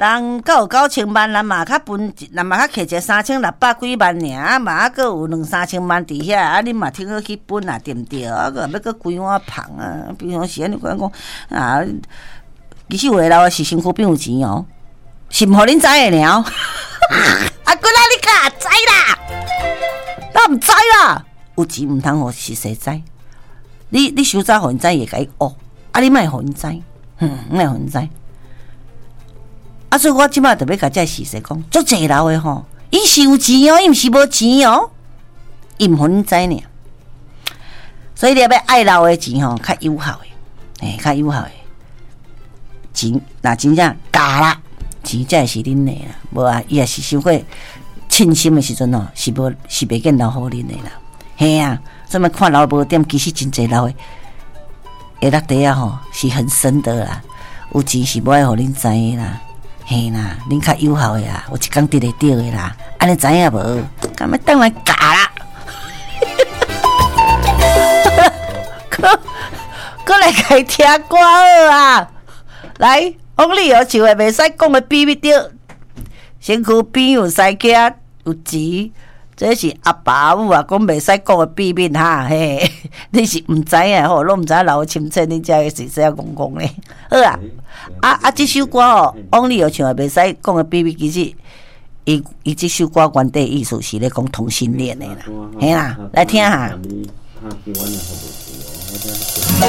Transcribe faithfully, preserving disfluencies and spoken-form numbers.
人够有九千万，人嘛较分，人嘛较摕一个三千六百几万尔，啊嘛啊，阁有两三千万伫遐，啊，你嘛听好去分啊，对毋对？啊，阁要阁规碗芳啊，比方是安尼讲讲啊，其实有诶老是身躯变有钱哦，是毋互恁知诶了。啊，姑仔你敢知啦？咱毋知啦，有钱毋通互是谁知？你你收早互因知，伊会甲伊学，啊，你莫互因知，嗯，莫互因知。啊，所以我即摆特别甲这事实讲，足济老诶吼，伊是有钱哦，伊毋是无钱哦，伊毋互恁知呢。所以你要爱老诶钱吼，较有效诶，诶，较有效诶钱，若真正假啦，钱才是恁诶啦，无啊，伊也是伤过称心诶时阵吼，是无是袂见老好恁诶啦，嘿啊，所以看老无点，其实真济老诶，会落地啊吼，是很深的啦，有钱是无爱互恁知诶啦。嘿啦，恁较有效的啦，有一工得会到的啦，安尼知影无？干嘛当然假啦！搁搁来开听歌好啊！来，王力友唱的袂使讲的秘密着，身躯边有西客有钱，这是阿爸母啊讲袂使讲的秘密哈嘿，你是毋知影吼，拢毋知老清楚，你才会是这样讲讲咧。好啊，啊啊！这首歌哦，王力友唱的袂使讲的秘密，其实伊伊这首歌原底意思是咧讲同性恋的啦，嘿啦，来听下。